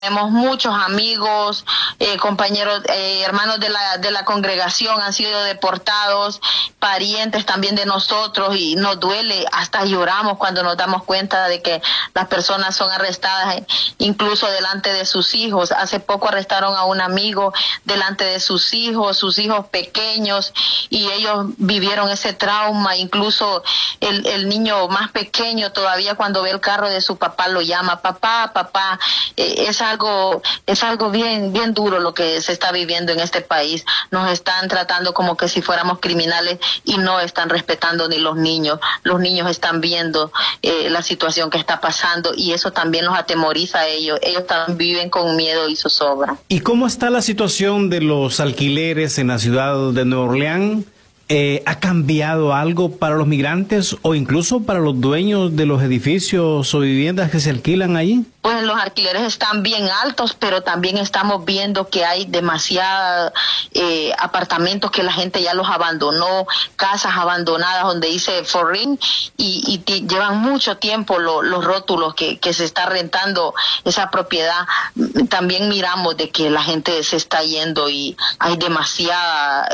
Tenemos muchos amigos, compañeros, hermanos de la congregación han sido deportados, parientes también de nosotros, y nos duele, hasta lloramos cuando nos damos cuenta de que las personas son arrestadas, incluso delante de sus hijos. Hace poco arrestaron a un amigo delante de sus hijos pequeños, y ellos vivieron ese trauma. Incluso el niño más pequeño todavía, cuando ve el carro de su papá, lo llama papá, papá. Es algo bien duro lo que se está viviendo en este país. Nos están tratando como que si fuéramos criminales, y no están respetando ni los niños. Los niños están viendo la situación que está pasando, y eso también los atemoriza a ellos. Ellos también viven con miedo y zozobra. ¿Y cómo está la situación de los alquileres en la ciudad de Nueva Orleans? ¿Ha cambiado algo para los migrantes o incluso para los dueños de los edificios o viviendas que se alquilan allí? Pues los alquileres están bien altos, pero también estamos viendo que hay demasiados apartamentos que la gente ya los abandonó, casas abandonadas donde dice for rent, y llevan mucho tiempo los rótulos que se está rentando esa propiedad. También miramos de que la gente se está yendo, y hay demasiadas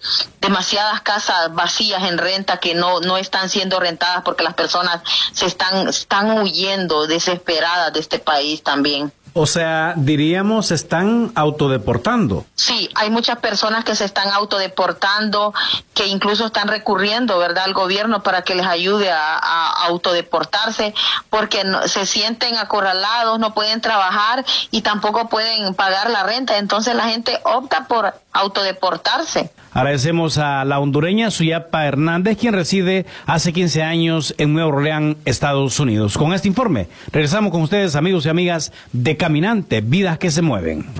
casas vacías en renta que no están siendo rentadas porque las personas están huyendo desesperadas de este país también. O sea, diríamos, se están autodeportando. Sí, hay muchas personas que se están autodeportando, que incluso están recurriendo, ¿verdad?, al gobierno para que les ayude a autodeportarse, porque se sienten acorralados, no pueden trabajar y tampoco pueden pagar la renta. Entonces la gente opta por autodeportarse. Agradecemos a la hondureña Suyapa Hernández, quien reside hace 15 años en Nueva Orleans, Estados Unidos. Con este informe, regresamos con ustedes, amigos y amigas de Caminante, Vidas que se Mueven.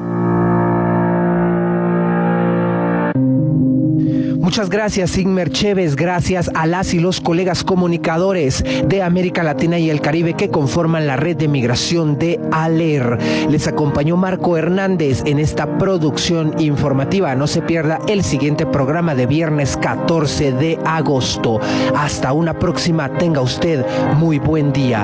Muchas gracias, Sigmer Chévez. Gracias a las y los colegas comunicadores de América Latina y el Caribe que conforman la red de migración de ALER. Les acompañó Marco Hernández en esta producción informativa. No se pierda el siguiente programa de viernes 14 de agosto. Hasta una próxima. Tenga usted muy buen día.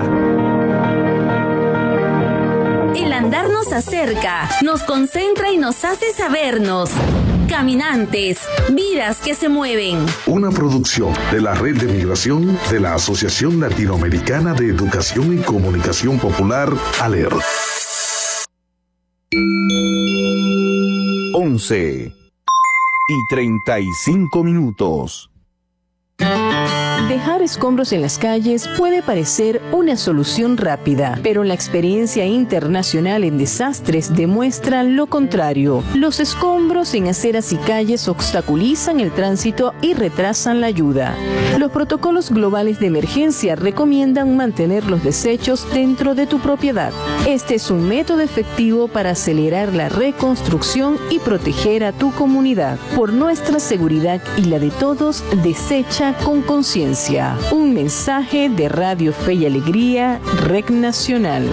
El andar nos acerca, nos concentra y nos hace sabernos. Caminantes, vidas que se mueven. Una producción de la Red de Migración de la Asociación Latinoamericana de Educación y Comunicación Popular, ALER. 11:35. Dejar escombros en las calles puede parecer una solución rápida, pero la experiencia internacional en desastres demuestra lo contrario. Los escombros en aceras y calles obstaculizan el tránsito y retrasan la ayuda. Los protocolos globales de emergencia recomiendan mantener los desechos dentro de tu propiedad. Este es un método efectivo para acelerar la reconstrucción y proteger a tu comunidad. Por nuestra seguridad y la de todos, desecha con conciencia. Un mensaje de Radio Fe y Alegría, Red Nacional.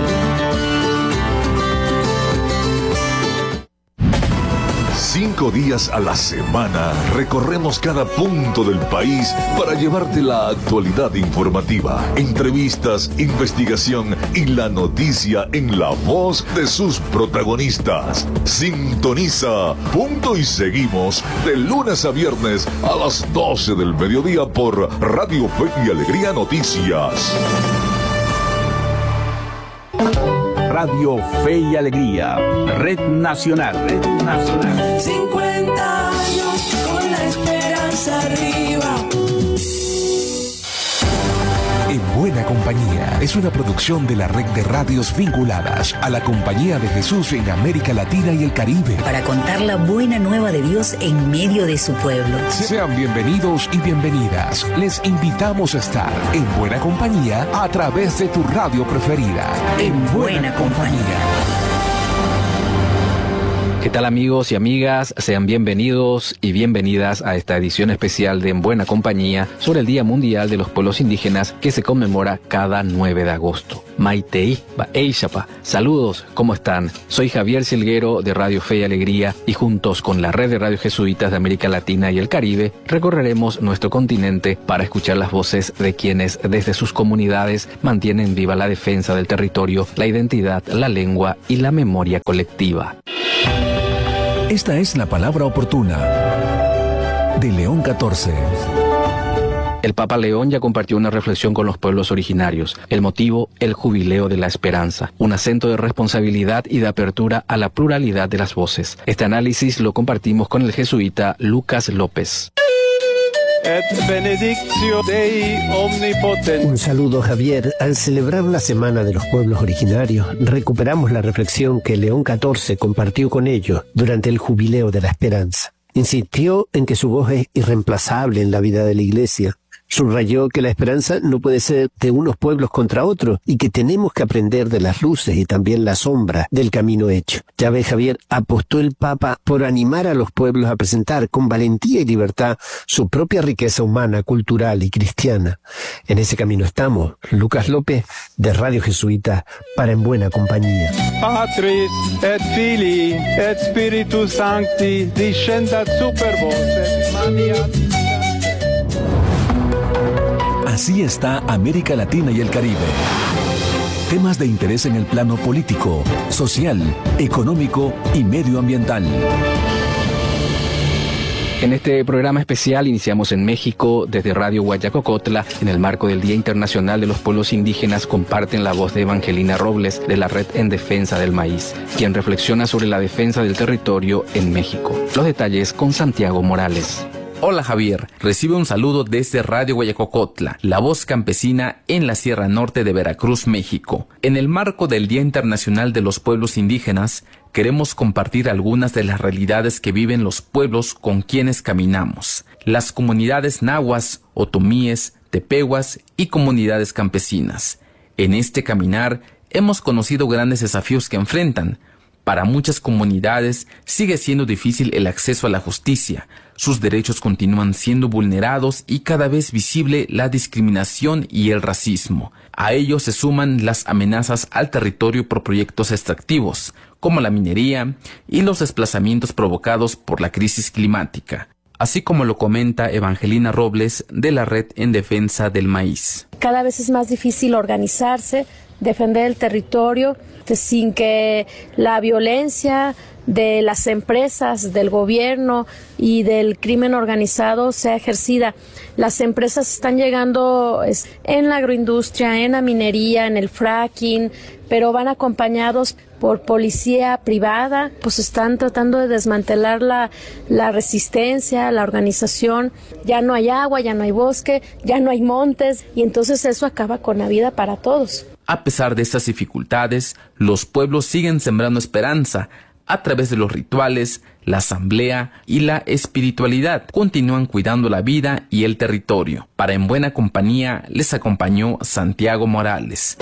5 días a la semana recorremos cada punto del país para llevarte la actualidad informativa, entrevistas, investigación y la noticia en la voz de sus protagonistas. Sintoniza Punto y Seguimos de lunes a viernes a las 12 del mediodía por Radio Fe y Alegría Noticias. Radio Fe y Alegría, Red Nacional, Red Nacional. 50 años con la esperanza arriba. En Buena Compañía es una producción de la red de radios vinculadas a la Compañía de Jesús en América Latina y el Caribe. Para contar la buena nueva de Dios en medio de su pueblo. Sean bienvenidos y bienvenidas. Les invitamos a estar en Buena Compañía a través de tu radio preferida. En Buena Compañía. ¿Qué tal, amigos y amigas? Sean bienvenidos y bienvenidas a esta edición especial de En Buena Compañía sobre el Día Mundial de los Pueblos Indígenas que se conmemora cada 9 de agosto. Maitei, Baeishapa. Saludos, ¿cómo están? Soy Javier Silguero de Radio Fe y Alegría y juntos con la red de radio jesuitas de América Latina y el Caribe recorreremos nuestro continente para escuchar las voces de quienes desde sus comunidades mantienen viva la defensa del territorio, la identidad, la lengua y la memoria colectiva. Esta es la palabra oportuna de León XIV. El Papa León ya compartió una reflexión con los pueblos originarios. El motivo, el jubileo de la esperanza. Un acento de responsabilidad y de apertura a la pluralidad de las voces. Este análisis lo compartimos con el jesuita Lucas López. Un saludo, Javier. Al celebrar la Semana de los Pueblos Originarios, recuperamos la reflexión que León XIV compartió con ellos durante el Jubileo de la Esperanza. Insistió en que su voz es irreemplazable en la vida de la Iglesia. Subrayó que la esperanza no puede ser de unos pueblos contra otros y que tenemos que aprender de las luces y también la sombra del camino hecho. Ya ves, Javier, apostó el Papa por animar a los pueblos a presentar con valentía y libertad su propia riqueza humana, cultural y cristiana. En ese camino estamos. Lucas López, de Radio Jesuita, para En Buena Compañía. Patris et Filii et Spiritus Sancti descendat super vos. Así está América Latina y el Caribe. Temas de interés en el plano político, social, económico y medioambiental. En este programa especial iniciamos en México. Desde Radio Guayacocotla, en el marco del Día Internacional de los Pueblos Indígenas, comparten la voz de Evangelina Robles de la Red en Defensa del Maíz, quien reflexiona sobre la defensa del territorio en México. Los detalles con Santiago Morales. Hola, Javier, recibe un saludo desde Radio Guayacocotla, la voz campesina en la Sierra Norte de Veracruz, México. En el marco del Día Internacional de los Pueblos Indígenas, queremos compartir algunas de las realidades que viven los pueblos con quienes caminamos. Las comunidades nahuas, otomíes, tepehuas y comunidades campesinas. En este caminar hemos conocido grandes desafíos que enfrentan. Para muchas comunidades sigue siendo difícil el acceso a la justicia. Sus derechos continúan siendo vulnerados y cada vez visible la discriminación y el racismo. A ello se suman las amenazas al territorio por proyectos extractivos, como la minería y los desplazamientos provocados por la crisis climática. Así como lo comenta Evangelina Robles de la Red en Defensa del Maíz. Cada vez es más difícil organizarse, defender el territorio, sin que la violencia de las empresas, del gobierno y del crimen organizado sea ejercida. Las empresas están llegando en la agroindustria, en la minería, en el fracking, pero van acompañados por policía privada, pues están tratando de desmantelar la resistencia, la organización. Ya no hay agua, ya no hay bosque, ya no hay montes, y entonces eso acaba con la vida para todos. A pesar de estas dificultades, los pueblos siguen sembrando esperanza. A través de los rituales, la asamblea y la espiritualidad, continúan cuidando la vida y el territorio. Para En Buena Compañía les acompañó Santiago Morales.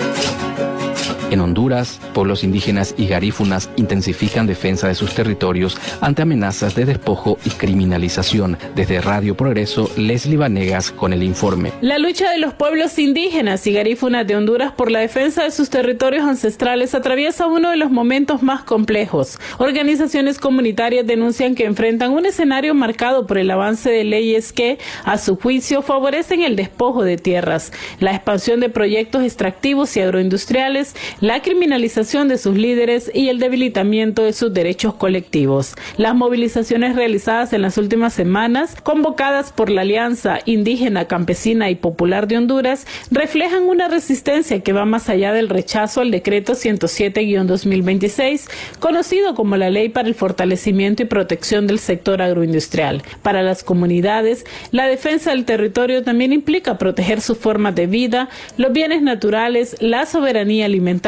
En Honduras, pueblos indígenas y garífunas intensifican defensa de sus territorios ante amenazas de despojo y criminalización. Desde Radio Progreso, Leslie Vanegas con el informe. La lucha de los pueblos indígenas y garífunas de Honduras por la defensa de sus territorios ancestrales atraviesa uno de los momentos más complejos. Organizaciones comunitarias denuncian que enfrentan un escenario marcado por el avance de leyes que, a su juicio, favorecen el despojo de tierras, la expansión de proyectos extractivos y agroindustriales, la criminalización de sus líderes y el debilitamiento de sus derechos colectivos. Las movilizaciones realizadas en las últimas semanas, convocadas por la Alianza Indígena, Campesina y Popular de Honduras, reflejan una resistencia que va más allá del rechazo al decreto 107-2026, conocido como la Ley para el Fortalecimiento y Protección del Sector Agroindustrial. Para las comunidades, la defensa del territorio también implica proteger sus formas de vida, los bienes naturales, la soberanía alimentaria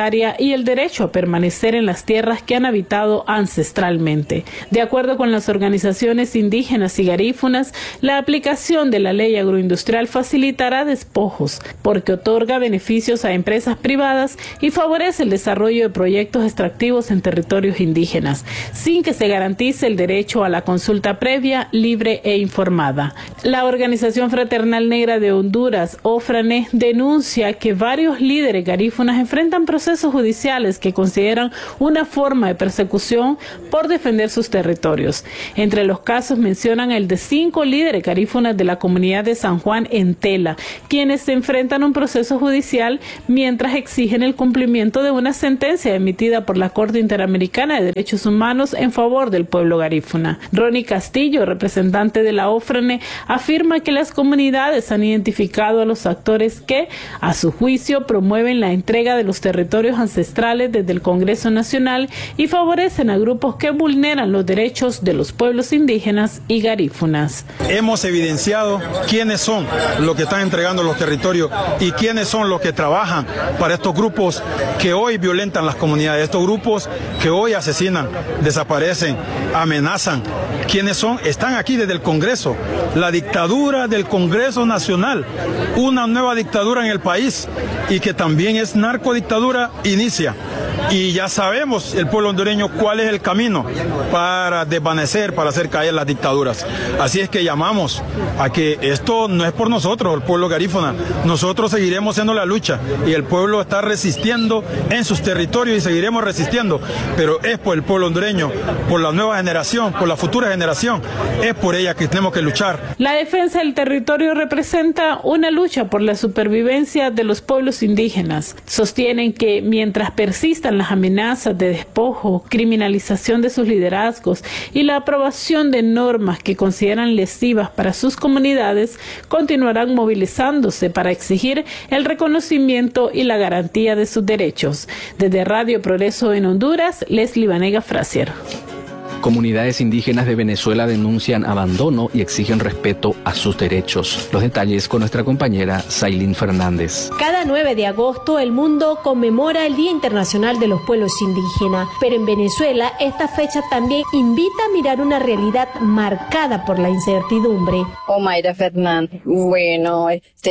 hereditaria y el derecho a permanecer en las tierras que han habitado ancestralmente. De acuerdo con las organizaciones indígenas y garífunas, la aplicación de la ley agroindustrial facilitará despojos porque otorga beneficios a empresas privadas y favorece el desarrollo de proyectos extractivos en territorios indígenas, sin que se garantice el derecho a la consulta previa, libre e informada. La Organización Fraternal Negra de Honduras, OFRANE, denuncia que varios líderes garífunas enfrentan procesos judiciales que consideran una forma de persecución por defender sus territorios. Entre los casos mencionan el de 5 líderes garífunas de la comunidad de San Juan en Tela, quienes se enfrentan a un proceso judicial mientras exigen el cumplimiento de una sentencia emitida por la Corte Interamericana de Derechos Humanos en favor del pueblo garífuna. Ronnie Castillo, representante de la OFRANE, afirma que las comunidades han identificado a los actores que, a su juicio, promueven la entrega de los territorios ancestrales desde el Congreso Nacional y favorecen a grupos que vulneran los derechos de los pueblos indígenas y garífunas. Hemos evidenciado quiénes son los que están entregando los territorios y quiénes son los que trabajan para estos grupos que hoy violentan las comunidades, estos grupos que hoy asesinan, desaparecen, amenazan. ¿Quiénes son? Están aquí desde el Congreso. La dictadura del Congreso Nacional, una nueva dictadura en el país y que también es narcodictadura, inicia. Y ya sabemos, el pueblo hondureño, cuál es el camino para desvanecer, para hacer caer las dictaduras. Así es que llamamos a que esto no es por nosotros, el pueblo garífuna. Nosotros seguiremos haciendo la lucha y el pueblo está resistiendo en sus territorios y seguiremos resistiendo. Pero es por el pueblo hondureño, por la nueva generación, por la futura generación. Es por ella que tenemos que luchar. La defensa del territorio representa una lucha por la supervivencia de los pueblos indígenas. Sostienen que mientras persistan las amenazas de despojo, criminalización de sus liderazgos y la aprobación de normas que consideran lesivas para sus comunidades, continuarán movilizándose para exigir el reconocimiento y la garantía de sus derechos. Desde Radio Progreso en Honduras, Leslie Vanega Frazier. Comunidades indígenas de Venezuela denuncian abandono y exigen respeto a sus derechos. Los detalles con nuestra compañera Sailín Fernández. Cada 9 de agosto el mundo conmemora el Día Internacional de los Pueblos Indígenas, pero en Venezuela esta fecha también invita a mirar una realidad marcada por la incertidumbre. Omaira Fernández. Bueno,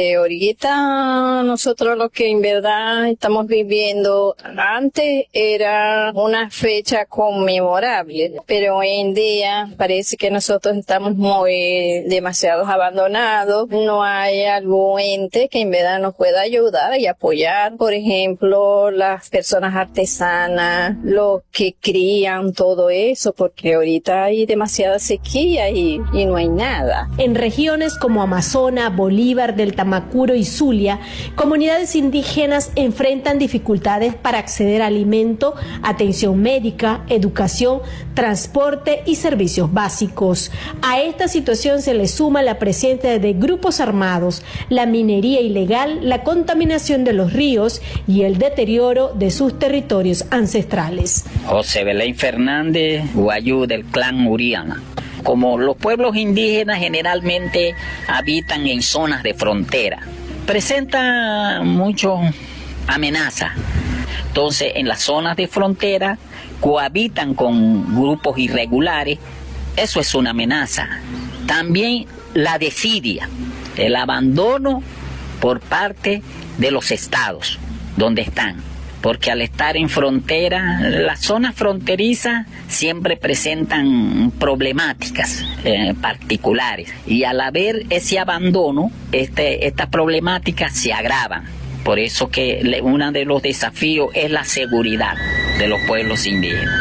ahorita nosotros lo que en verdad estamos viviendo, antes era una fecha conmemorable, pero hoy en día parece que nosotros estamos muy demasiado abandonados. No hay algún ente que en verdad nos pueda ayudar y apoyar. Por ejemplo, las personas artesanas, los que crían todo eso, porque ahorita hay demasiada sequía y no hay nada. En regiones como Amazonas, Bolívar, del Tamacuro y Zulia, comunidades indígenas enfrentan dificultades para acceder a alimento, atención médica, educación, transporte y servicios básicos. A esta situación se le suma la presencia de grupos armados, la minería ilegal, la contaminación de los ríos y el deterioro de sus territorios ancestrales. José Belén Fernández, Guayú del clan Uriana. Como los pueblos indígenas generalmente habitan en zonas de frontera, presenta mucho amenaza. Entonces, en las zonas de frontera cohabitan con grupos irregulares, eso es una amenaza. También la desidia, el abandono por parte de los estados donde están, porque al estar en frontera, las zonas fronterizas siempre presentan problemáticas particulares, y al haber ese abandono, estas problemáticas se agravan. Por eso que uno de los desafíos es la seguridad de los pueblos indígenas.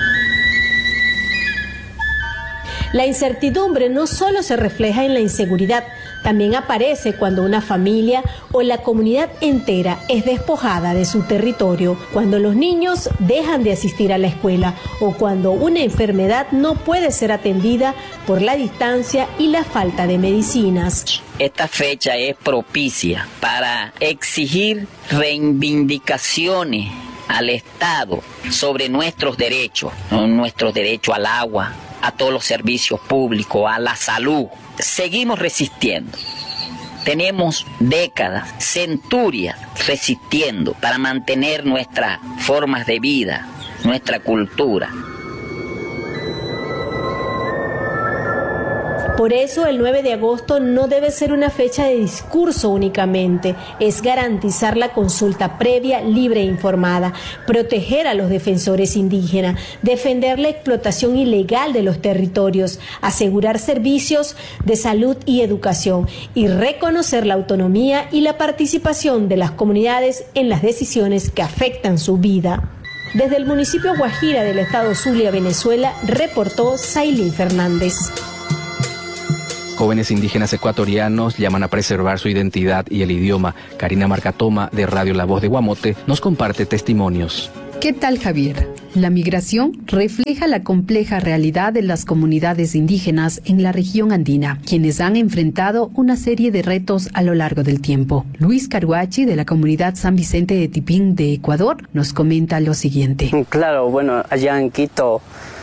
La incertidumbre no solo se refleja en la inseguridad, también aparece cuando una familia o la comunidad entera es despojada de su territorio, cuando los niños dejan de asistir a la escuela o cuando una enfermedad no puede ser atendida por la distancia y la falta de medicinas. Esta fecha es propicia para exigir reivindicaciones al Estado sobre nuestro derecho al agua, a todos los servicios públicos, a la salud. Seguimos resistiendo, tenemos décadas, centurias resistiendo para mantener nuestras formas de vida, nuestra cultura. Por eso el 9 de agosto no debe ser una fecha de discurso únicamente, es garantizar la consulta previa, libre e informada, proteger a los defensores indígenas, defender la explotación ilegal de los territorios, asegurar servicios de salud y educación y reconocer la autonomía y la participación de las comunidades en las decisiones que afectan su vida. Desde el municipio Guajira del estado Zulia, Venezuela, reportó Sailín Fernández. Jóvenes indígenas ecuatorianos llaman a preservar su identidad y el idioma. Karina Marcatoma, de Radio La Voz de Guamote, nos comparte testimonios. ¿Qué tal, Javier? La migración refleja la compleja realidad de las comunidades indígenas en la región andina, quienes han enfrentado una serie de retos a lo largo del tiempo. Luis Caruachi, de la comunidad San Vicente de Tipín de Ecuador, nos comenta lo siguiente. Claro, bueno, allá en Quito,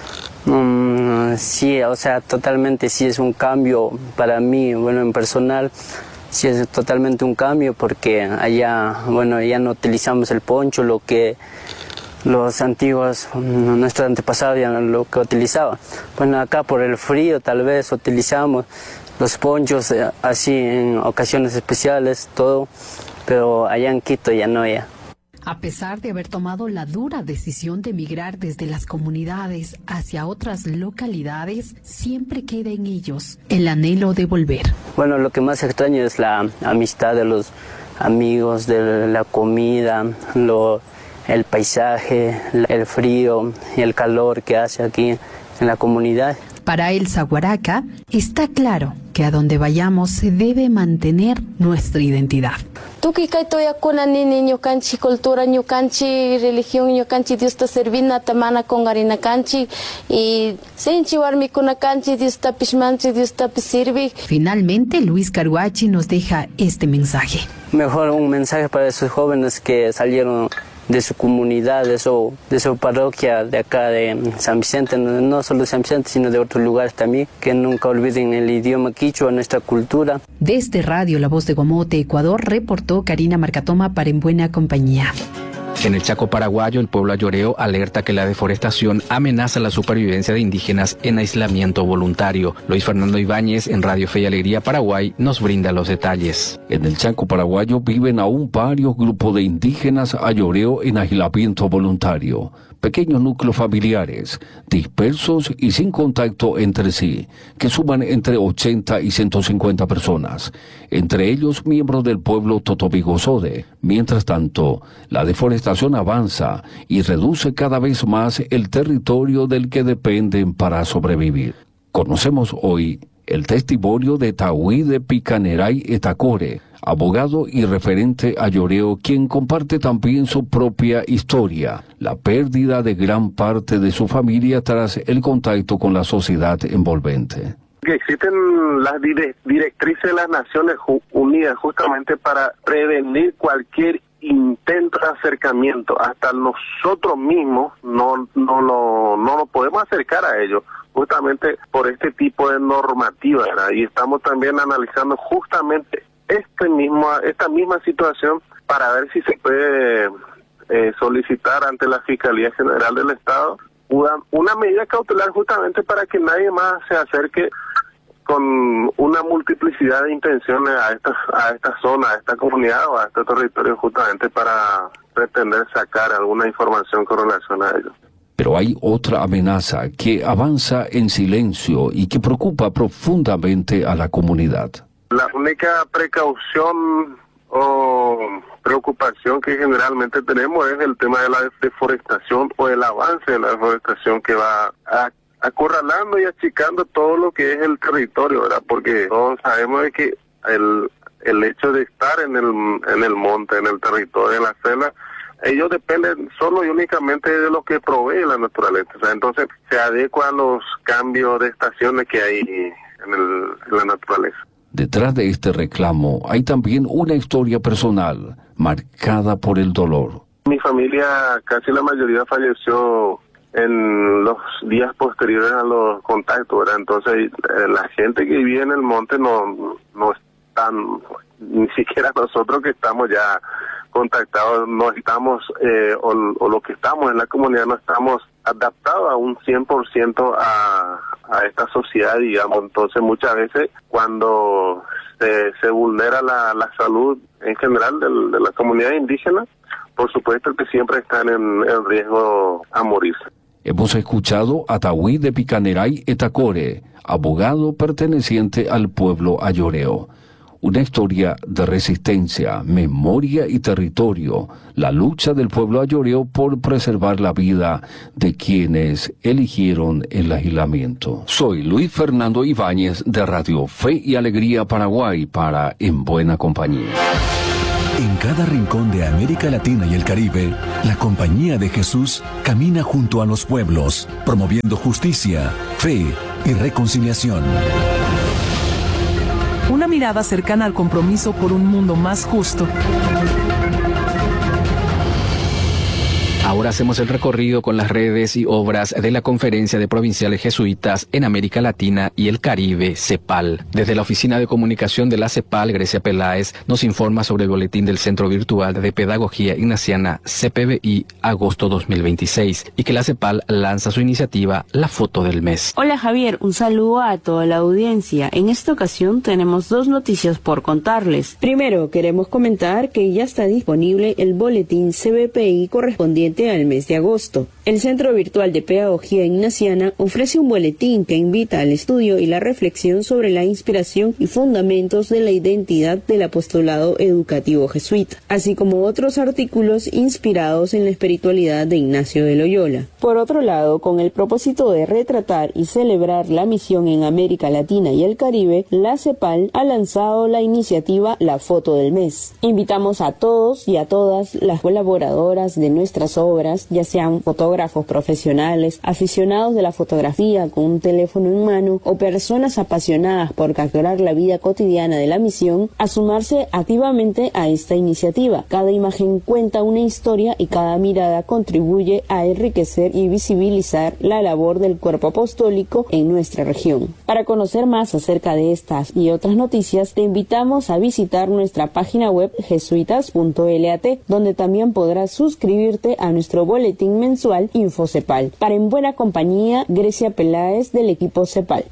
sí, o sea, totalmente sí es un cambio para mí, bueno, en personal, sí es totalmente un cambio porque allá, bueno, ya no utilizamos el poncho, lo que los antiguos, nuestros antepasados ya lo que utilizaban. Bueno, acá por el frío tal vez utilizamos los ponchos así en ocasiones especiales, todo, pero allá en Quito ya no, ya. A pesar de haber tomado la dura decisión de migrar desde las comunidades hacia otras localidades, siempre queda en ellos el anhelo de volver. Bueno, lo que más extraño es la amistad de los amigos, de la comida, el paisaje, el frío y el calor que hace aquí en la comunidad. Para el Zaguaraca está claro que a donde vayamos se debe mantener nuestra identidad. Tuki kaitoya kuna nini ñukanchi cultura, ñukanchi religión, ñukanchi Dios ta servina tamana kongarina kanchi y senchi warmi kuna kanchi Dios ta pishmanchi Dios ta sirvi. Finalmente, Luis Caruachi nos deja este mensaje. Mejor un mensaje para esos jóvenes que salieron de su comunidad, de su parroquia de acá de San Vicente, no solo de San Vicente, sino de otros lugares también, que nunca olviden el idioma quichua, nuestra cultura. Desde Radio La Voz de Guamote, Ecuador, reportó Karina Marcatoma para En Buena Compañía. En el Chaco paraguayo, el pueblo ayoreo alerta que la deforestación amenaza la supervivencia de indígenas en aislamiento voluntario. Luis Fernando Ibáñez, en Radio Fe y Alegría Paraguay, nos brinda los detalles. En el Chaco paraguayo viven aún varios grupos de indígenas ayoreo en aislamiento voluntario. Pequeños núcleos familiares, dispersos y sin contacto entre sí, que suman entre 80 y 150 personas, entre ellos miembros del pueblo Totobigo-Sode. Mientras tanto, la deforestación avanza y reduce cada vez más el territorio del que dependen para sobrevivir. Conocemos hoy el testimonio de Tahuí de Picaneray Etacore, abogado y referente ayoreo, quien comparte también su propia historia, la pérdida de gran parte de su familia tras el contacto con la sociedad envolvente. Que existen las directrices de las Naciones Unidas justamente para prevenir cualquier intento de acercamiento. Hasta nosotros mismos no nos podemos acercar a ellos, justamente por este tipo de normativa, ¿verdad? Y estamos también analizando justamente esta misma situación para ver si se puede solicitar ante la Fiscalía General del Estado una medida cautelar justamente para que nadie más se acerque con una multiplicidad de intenciones a esta zona, a esta comunidad o a este territorio, justamente para pretender sacar alguna información con relación a ello. Pero hay otra amenaza que avanza en silencio y que preocupa profundamente a la comunidad. La única precaución o preocupación que generalmente tenemos es el tema de la deforestación o el avance de la deforestación que va acorralando y achicando todo lo que es el territorio, ¿verdad? Porque todos sabemos de que el hecho de estar en el monte, en el territorio, en la selva, ellos dependen solo y únicamente de lo que provee la naturaleza. O sea, entonces se adecua a los cambios de estaciones que hay en la naturaleza. Detrás de este reclamo hay también una historia personal, marcada por el dolor. Mi familia, casi la mayoría, falleció en los días posteriores a los contactos, ¿verdad? Entonces la gente que vivía en el monte no ni siquiera nosotros que estamos ya contactados, no estamos, o lo que estamos en la comunidad, no estamos adaptados a un 100% a esta sociedad, digamos. Entonces muchas veces cuando se vulnera la salud en general de la comunidad indígena, por supuesto que siempre están en riesgo a morirse. Hemos escuchado a Tahuí de Picaneray Etacore, abogado perteneciente al pueblo ayoreo. Una historia de resistencia, memoria y territorio, la lucha del pueblo ayoreo por preservar la vida de quienes eligieron el aislamiento. Soy Luis Fernando Ibáñez de Radio Fe y Alegría Paraguay para En Buena Compañía. En cada rincón de América Latina y el Caribe, la Compañía de Jesús camina junto a los pueblos, promoviendo justicia, fe y reconciliación. Una mirada cercana al compromiso por un mundo más justo. Ahora hacemos el recorrido con las redes y obras de la Conferencia de Provinciales Jesuitas en América Latina y el Caribe, CEPAL. Desde la Oficina de Comunicación de la CEPAL, Grecia Peláez nos informa sobre el boletín del Centro Virtual de Pedagogía Ignaciana CPBI agosto 2026 y que la CEPAL lanza su iniciativa La Foto del Mes. Hola Javier, un saludo a toda la audiencia. En esta ocasión tenemos 2 noticias por contarles. Primero, queremos comentar que ya está disponible el boletín CBPI correspondiente al mes de agosto. El Centro Virtual de Pedagogía Ignaciana ofrece un boletín que invita al estudio y la reflexión sobre la inspiración y fundamentos de la identidad del apostolado educativo jesuita, así como otros artículos inspirados en la espiritualidad de Ignacio de Loyola. Por otro lado, con el propósito de retratar y celebrar la misión en América Latina y el Caribe, la CEPAL ha lanzado la iniciativa La Foto del Mes. Invitamos a todos y a todas las colaboradoras de nuestras obras, ya sean fotógrafos profesionales, aficionados de la fotografía con un teléfono en mano o personas apasionadas por capturar la vida cotidiana de la misión, a sumarse activamente a esta iniciativa. Cada imagen cuenta una historia y cada mirada contribuye a enriquecer y visibilizar la labor del cuerpo apostólico en nuestra región. Para conocer más acerca de estas y otras noticias, te invitamos a visitar nuestra página web jesuitas.lat, donde también podrás suscribirte a nuestro boletín mensual InfoCepal. Para En Buena Compañía, Grecia Peláez del equipo CEPAL.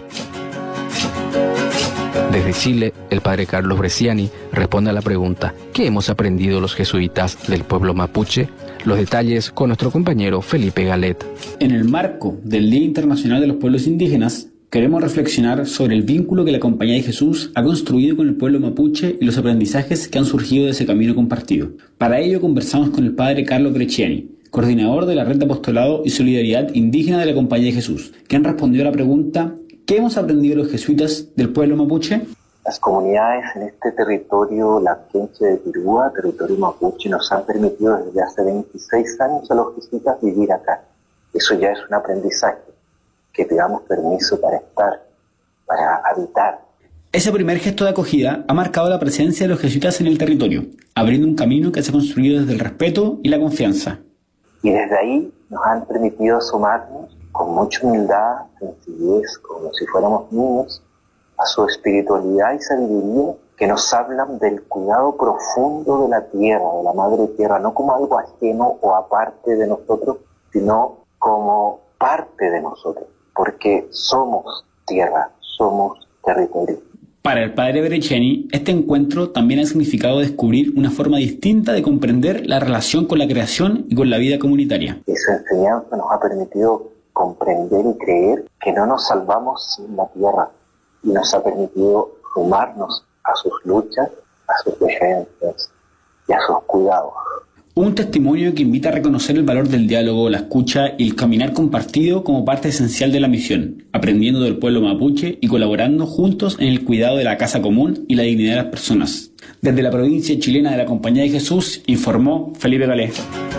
Desde Chile, el padre Carlos Bresciani responde a la pregunta: ¿qué hemos aprendido los jesuitas del pueblo mapuche? Los detalles con nuestro compañero Felipe Galet. En el marco del Día Internacional de los Pueblos Indígenas, queremos reflexionar sobre el vínculo que la Compañía de Jesús ha construido con el pueblo mapuche y los aprendizajes que han surgido de ese camino compartido. Para ello conversamos con el padre Carlos Bresciani, coordinador de la Red de Apostolado y Solidaridad Indígena de la Compañía de Jesús, quien respondió a la pregunta: ¿qué hemos aprendido los jesuitas del pueblo mapuche? Las comunidades en este territorio, la Quenche de Pirúa, territorio mapuche, nos han permitido desde hace 26 años a los jesuitas vivir acá. Eso ya es un aprendizaje, que pidamos permiso para estar, para habitar. Ese primer gesto de acogida ha marcado la presencia de los jesuitas en el territorio, abriendo un camino que se ha construido desde el respeto y la confianza. Y desde ahí nos han permitido asomarnos con mucha humildad, sencillez, como si fuéramos niños, a su espiritualidad y sabiduría, que nos hablan del cuidado profundo de la tierra, de la madre tierra, no como algo ajeno o aparte de nosotros, sino como parte de nosotros, porque somos tierra, somos territorio. Para el padre Bresciani, este encuentro también ha significado descubrir una forma distinta de comprender la relación con la creación y con la vida comunitaria. Esa enseñanza nos ha permitido comprender y creer que no nos salvamos sin la tierra, y nos ha permitido sumarnos a sus luchas, a sus defensas y a sus cuidados. Un testimonio que invita a reconocer el valor del diálogo, la escucha y el caminar compartido como parte esencial de la misión, aprendiendo del pueblo mapuche y colaborando juntos en el cuidado de la casa común y la dignidad de las personas. Desde la provincia chilena de la Compañía de Jesús, informó Felipe Galé.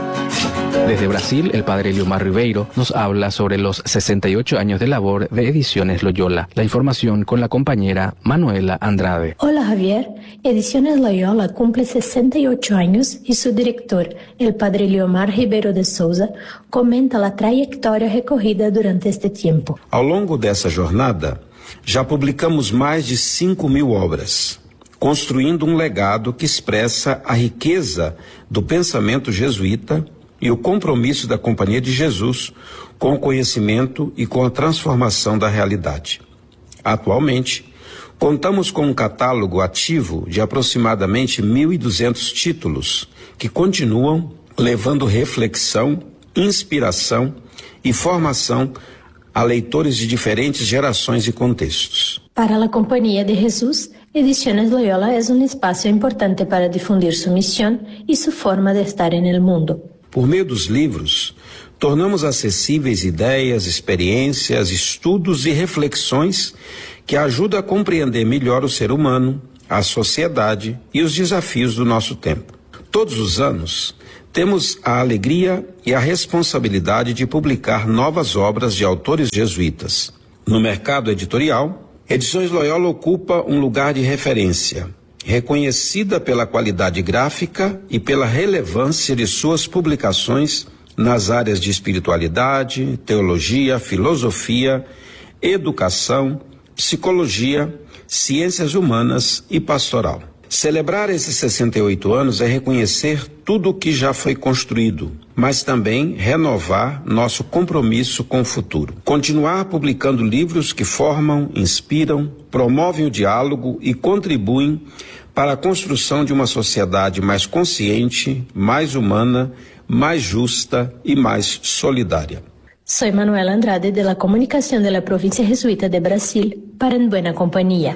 Desde Brasil, el padre Eliomar Ribeiro nos habla sobre los 68 años de labor de Ediciones Loyola. La información con la compañera Manuela Andrade. Hola Javier, Ediciones Loyola cumple 68 años y su director, el padre Eliomar Ribeiro de Souza, comenta la trayectoria recorrida durante este tiempo. Ao longo dessa jornada, já publicamos mais de 5.000 obras. construindo legado que expressa a riqueza do pensamento jesuíta e o compromisso da Companhia de Jesus com o conhecimento e com a transformação da realidade. Atualmente, contamos com um catálogo ativo de aproximadamente 1.200 títulos que continuam levando reflexão, inspiração e formação a leitores de diferentes gerações e contextos. Para a Companhia de Jesus, Ediciones Loyola é um espaço importante para difundir sua missão e sua forma de estar no mundo. Por meio dos livros, tornamos acessíveis ideias, experiências, estudos e reflexões que ajudam a compreender melhor o ser humano, a sociedade e os desafios do nosso tempo. Todos os anos, temos a alegria e a responsabilidade de publicar novas obras de autores jesuítas. No mercado editorial, Edições Loyola ocupa um lugar de referência, reconhecida pela qualidade gráfica e pela relevância de suas publicações nas áreas de espiritualidade, teologia, filosofia, educação, psicologia, ciências humanas e pastoral. Celebrar esses 68 anos é reconhecer tudo o que já foi construído, mas também renovar nosso compromisso com o futuro. Continuar publicando livros que formam, inspiram, promovem o diálogo e contribuem para a construção de uma sociedade mais consciente, mais humana, mais justa e mais solidária. Soy Manuela Andrade de la Comunicación de la Provincia Jesuita de Brasil para En Buena Compañía.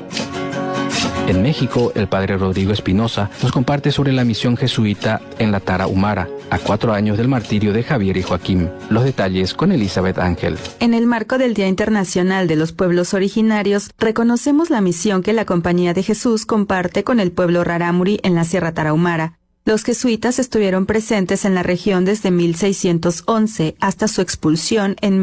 En México, el padre Rodrigo Espinosa nos comparte sobre la misión jesuita en la Tarahumara, a 4 años del martirio de Javier y Joaquín. Los detalles con Elizabeth Ángel. En el marco del Día Internacional de los Pueblos Originarios, reconocemos la misión que la Compañía de Jesús comparte con el pueblo rarámuri en la Sierra Tarahumara. Los jesuitas estuvieron presentes en la región desde 1611 hasta su expulsión en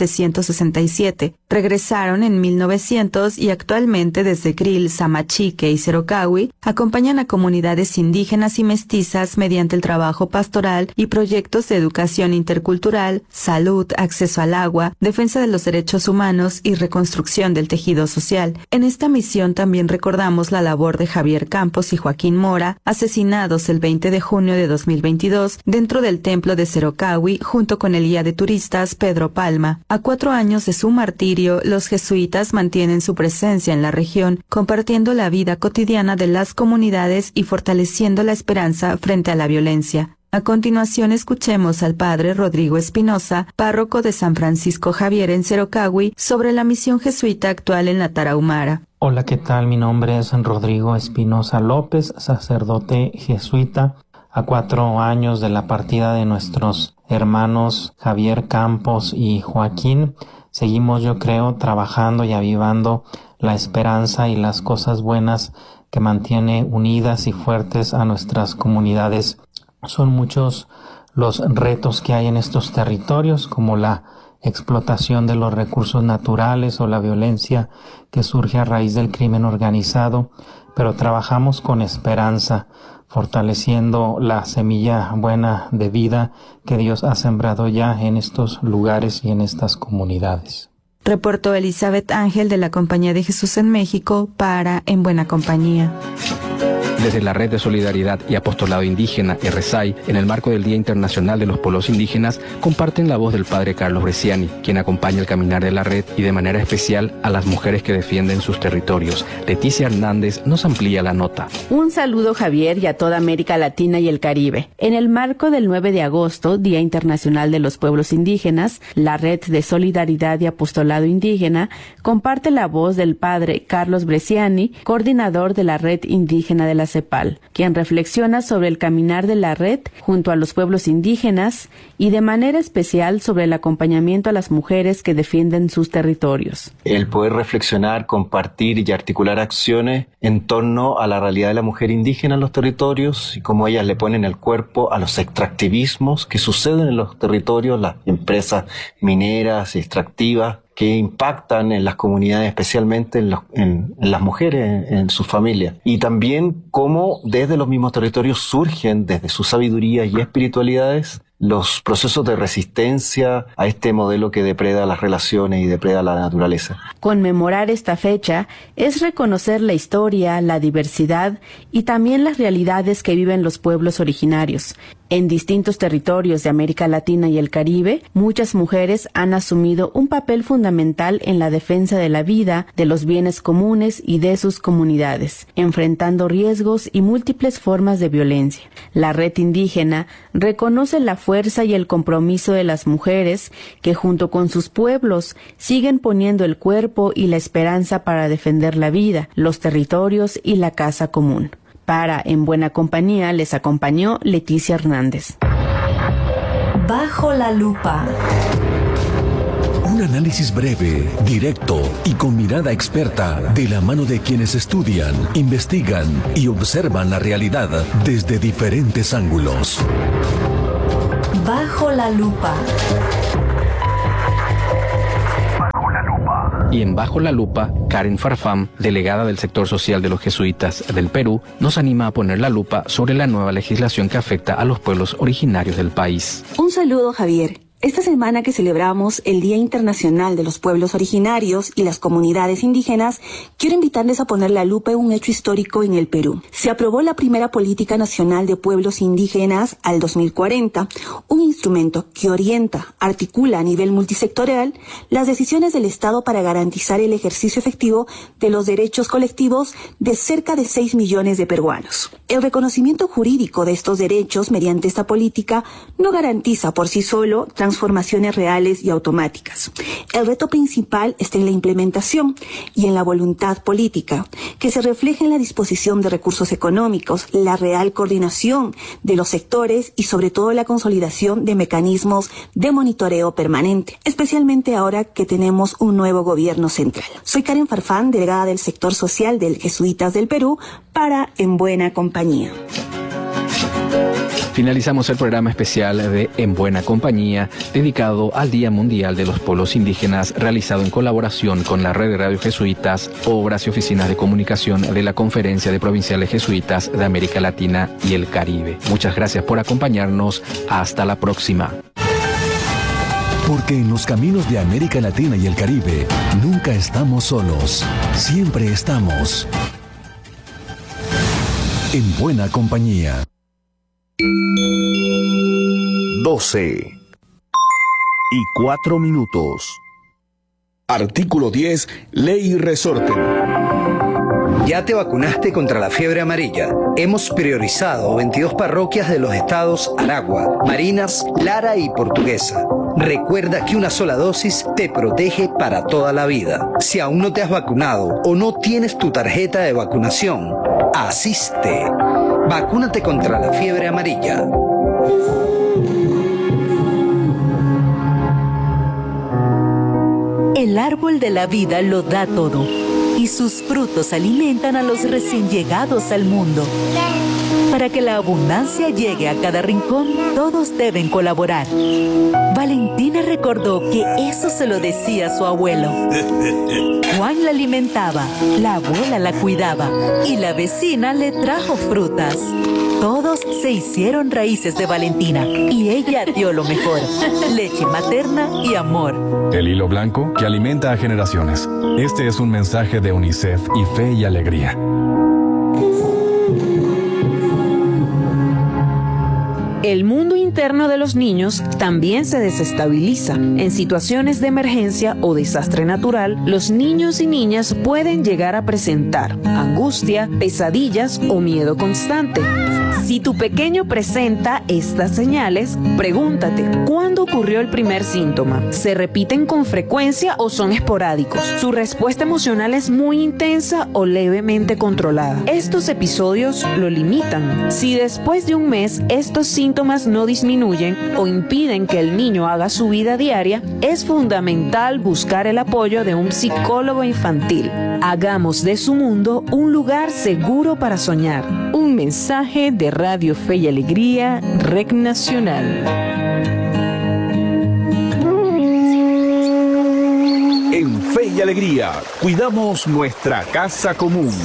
1767. Regresaron en 1900 y actualmente desde Krill, Samachique y Cerocahui acompañan a comunidades indígenas y mestizas mediante el trabajo pastoral y proyectos de educación intercultural, salud, acceso al agua, defensa de los derechos humanos y reconstrucción del tejido social. En esta misión también recordamos la labor de Javier Campos y Joaquín Mora, asesinados el 20 de junio de 2022 dentro del templo de Cerocahui junto con el guía de turistas Pedro Palma. A 4 años de su martirio, los jesuitas mantienen su presencia en la región, compartiendo la vida cotidiana de las comunidades y fortaleciendo la esperanza frente a la violencia. A continuación escuchemos al padre Rodrigo Espinosa, párroco de San Francisco Javier en Cerocahui, sobre la misión jesuita actual en la Tarahumara. Hola, ¿qué tal? Mi nombre es Rodrigo Espinosa López, sacerdote jesuita. A 4 años de la partida de nuestros hermanos Javier Campos y Joaquín, seguimos, yo creo, trabajando y avivando la esperanza y las cosas buenas que mantiene unidas y fuertes a nuestras comunidades. Son muchos los retos que hay en estos territorios, como la explotación de los recursos naturales o la violencia que surge a raíz del crimen organizado, pero trabajamos con esperanza, fortaleciendo la semilla buena de vida que Dios ha sembrado ya en estos lugares y en estas comunidades. Reportó Elizabeth Ángel de la Compañía de Jesús en México para En Buena Compañía. Desde la Red de Solidaridad y Apostolado Indígena, RSAI, en el marco del Día Internacional de los Pueblos Indígenas, comparten la voz del padre Carlos Bresciani, quien acompaña el caminar de la red y de manera especial a las mujeres que defienden sus territorios. Leticia Hernández nos amplía la nota. Un saludo, Javier, y a toda América Latina y el Caribe. En el marco del 9 de agosto, Día Internacional de los Pueblos Indígenas, la Red de Solidaridad y Apostolado Indígena comparte la voz del padre Carlos Bresciani, coordinador de la Red Indígena de la CEPAL, quien reflexiona sobre el caminar de la red junto a los pueblos indígenas y de manera especial sobre el acompañamiento a las mujeres que defienden sus territorios. El poder reflexionar, compartir y articular acciones en torno a la realidad de la mujer indígena en los territorios y cómo ellas le ponen el cuerpo a los extractivismos que suceden en los territorios, las empresas mineras y extractivas que impactan en las comunidades, especialmente en las mujeres, en sus familias. Y también cómo desde los mismos territorios surgen, desde su sabiduría y espiritualidades, los procesos de resistencia a este modelo que depreda las relaciones y depreda la naturaleza. Conmemorar esta fecha es reconocer la historia, la diversidad y también las realidades que viven los pueblos originarios. En distintos territorios de América Latina y el Caribe, muchas mujeres han asumido un papel fundamental en la defensa de la vida, de los bienes comunes y de sus comunidades, enfrentando riesgos y múltiples formas de violencia. La Red Indígena reconoce la fuerza y el compromiso de las mujeres que junto con sus pueblos siguen poniendo el cuerpo y la esperanza para defender la vida, los territorios y la casa común. Para En Buena Compañía les acompañó Leticia Hernández. Bajo la lupa. Un análisis breve, directo y con mirada experta de la mano de quienes estudian, investigan y observan la realidad desde diferentes ángulos. Bajo la lupa. Y en Bajo la Lupa, Karen Farfán, delegada del sector social de los jesuitas del Perú, nos anima a poner la lupa sobre la nueva legislación que afecta a los pueblos originarios del país. Un saludo, Javier. Esta semana que celebramos el Día Internacional de los Pueblos Originarios y las Comunidades Indígenas, quiero invitarles a poner la lupa en un hecho histórico en el Perú. Se aprobó la primera Política Nacional de Pueblos Indígenas al 2040, un instrumento que orienta, articula a nivel multisectorial las decisiones del Estado para garantizar el ejercicio efectivo de los derechos colectivos de cerca de 6 millones de peruanos. El reconocimiento jurídico de estos derechos mediante esta política no garantiza por sí solo transformaciones reales y automáticas. El reto principal está en la implementación y en la voluntad política, que se refleja en la disposición de recursos económicos, la real coordinación de los sectores y sobre todo la consolidación de mecanismos de monitoreo permanente, especialmente ahora que tenemos un nuevo gobierno central. Soy Karen Farfán, delegada del sector social del Jesuitas del Perú, para En Buena Compañía. Finalizamos el programa especial de En Buena Compañía, dedicado al Día Mundial de los Pueblos Indígenas, realizado en colaboración con la Red de Radio Jesuitas, obras y oficinas de comunicación de la Conferencia de Provinciales Jesuitas de América Latina y el Caribe. Muchas gracias por acompañarnos. Hasta la próxima. Porque en los caminos de América Latina y el Caribe, nunca estamos solos. Siempre estamos en buena compañía. 12:04. Artículo 10, Ley Resorte. ¿Ya te vacunaste contra la fiebre amarilla? Hemos priorizado 22 parroquias de los estados Aragua, Barinas, Lara y Portuguesa. Recuerda que una sola dosis te protege para toda la vida. Si aún no te has vacunado o no tienes tu tarjeta de vacunación, asiste. Vacúnate contra la fiebre amarilla. El árbol de la vida lo da todo, y sus frutos alimentan a los recién llegados al mundo. Para que la abundancia llegue a cada rincón, todos deben colaborar. Valentina recordó que eso se lo decía su abuelo. Juan la alimentaba, la abuela la cuidaba y la vecina le trajo frutas. Todos se hicieron raíces de Valentina y ella dio lo mejor: leche materna y amor. El hilo blanco que alimenta a generaciones. Este es un mensaje de UNICEF y Fe y Alegría. El mundo interno de los niños también se desestabiliza. En situaciones de emergencia o desastre natural, los niños y niñas pueden llegar a presentar angustia, pesadillas o miedo constante. Si tu pequeño presenta estas señales, pregúntate, ¿cuándo ocurrió el primer síntoma? ¿Se repiten con frecuencia o son esporádicos? ¿Su respuesta emocional es muy intensa o levemente controlada? Estos episodios lo limitan. Si después de un mes estos síntomas no disminuyen o impiden que el niño haga su vida diaria, es fundamental buscar el apoyo de un psicólogo infantil. Hagamos de su mundo un lugar seguro para soñar. Un mensaje de Radio Fe y Alegría, REC Nacional. En Fe y Alegría, cuidamos nuestra casa común.